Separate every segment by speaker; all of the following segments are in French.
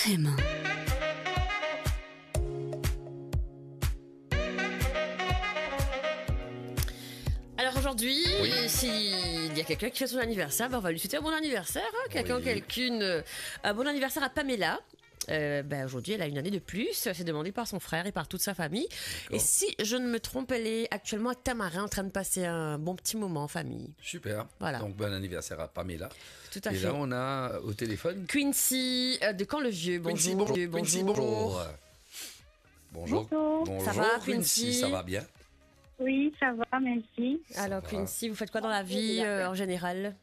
Speaker 1: FM.
Speaker 2: Alors aujourd'hui, s'il y a quelqu'un qui fait son anniversaire, on va lui souhaiter un bon anniversaire. Quelqu'un, quelqu'une. Un bon anniversaire à Pamela. Aujourd'hui, elle a une année de plus. C'est demandé par son frère et par toute sa famille. Et si je ne me trompe, elle est actuellement à Tamarin en train de passer un bon petit moment en famille.
Speaker 3: Super.
Speaker 2: Voilà.
Speaker 3: Donc, bon anniversaire à Pamela.
Speaker 2: Tout à fait.
Speaker 3: Et là, on a au téléphone
Speaker 2: Quincy de Camp-le-Vieux.
Speaker 3: Quincy,
Speaker 2: Bonjour.
Speaker 3: Quincy, bonjour. Bonjour.
Speaker 4: Bonjour.
Speaker 2: Ça va, Quincy?
Speaker 3: Ça va bien?
Speaker 4: Oui, ça va, merci.
Speaker 2: Alors,
Speaker 3: va.
Speaker 2: Quincy, vous faites quoi dans la vie en général?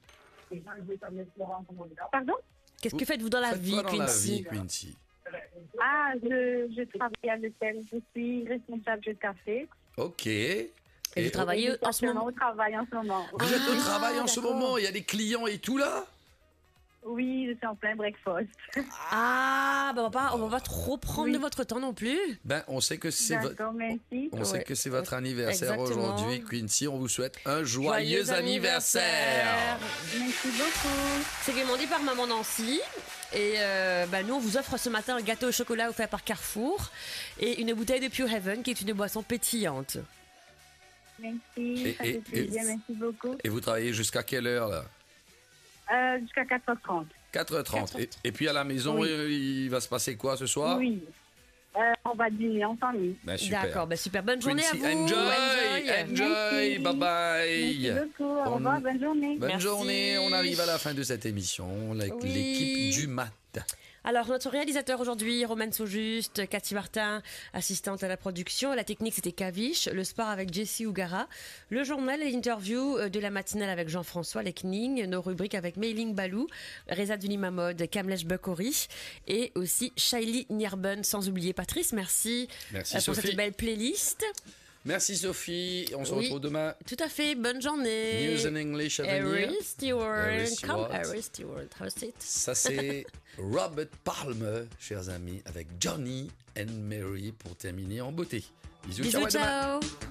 Speaker 4: Pardon?
Speaker 2: Qu'est-ce que faites-vous dans la
Speaker 3: Faites
Speaker 2: vie,
Speaker 3: quoi dans la
Speaker 2: Quincy?
Speaker 3: vie, Quincy?
Speaker 4: Ah, je travaille à l'hôtel. Je suis responsable de café.
Speaker 3: Ok.
Speaker 2: Et vous travaillez en ce moment?
Speaker 4: Au travail en ce moment.
Speaker 3: Vous êtes au travail en ce
Speaker 2: d'accord.
Speaker 3: moment? Il y a des clients et tout là?
Speaker 4: Oui, je suis en plein breakfast.
Speaker 2: On va pas trop prendre de votre temps non plus.
Speaker 3: Ben, on sait que c'est
Speaker 4: D'accord, merci.
Speaker 3: On sait que c'est votre anniversaire
Speaker 2: Exactement.
Speaker 3: aujourd'hui, Quincy. On vous souhaite un joyeux anniversaire.
Speaker 4: Merci beaucoup.
Speaker 2: C'est demandé par maman Nancy. Et nous, on vous offre ce matin un gâteau au chocolat offert par Carrefour et une bouteille de Pure Heaven qui est une boisson pétillante.
Speaker 4: Merci, ça fait plaisir, merci beaucoup.
Speaker 3: Et vous travaillez jusqu'à quelle heure là?
Speaker 4: Jusqu'à 4h30.
Speaker 3: 4h30. Et puis à la maison, il va se passer quoi ce soir?
Speaker 4: Oui. On va dîner en famille.
Speaker 3: Ben, super.
Speaker 2: D'accord, super. Bonne journée
Speaker 3: Quincy,
Speaker 2: à vous.
Speaker 3: enjoy, bye bye.
Speaker 4: Merci beaucoup, au revoir, bonne journée.
Speaker 3: Bonne
Speaker 2: Merci.
Speaker 3: journée, on arrive à la fin de cette émission avec
Speaker 2: Oui.
Speaker 3: l'équipe du matin.
Speaker 2: Alors, notre réalisateur aujourd'hui, Romane Saujuste, Cathy Martin, assistante à la production. La technique, c'était Kavish. Le sport avec Jessie Ougara. Le journal et l'interview de la matinale avec Jean-François Lekning. Nos rubriques avec Meiling Balou, Reza Dunimamod, Kamlesh Bekori et aussi Shaili Nierben. Sans oublier Patrice. Merci,
Speaker 3: Merci,
Speaker 2: pour
Speaker 3: Sophie.
Speaker 2: cette belle playlist.
Speaker 3: Merci Sophie, on se
Speaker 2: Oui.
Speaker 3: retrouve demain.
Speaker 2: Tout à fait. Bonne journée.
Speaker 3: News in English à venir.
Speaker 2: Harry Stewart.
Speaker 3: Harry Stewart.
Speaker 2: Come, Harry Stewart. Have a seat.
Speaker 3: Ça c'est Robert Palmer, chers amis, avec Johnny and Mary pour terminer en beauté. Bisous,
Speaker 2: Bisous,
Speaker 3: ciao, à demain.
Speaker 2: ciao.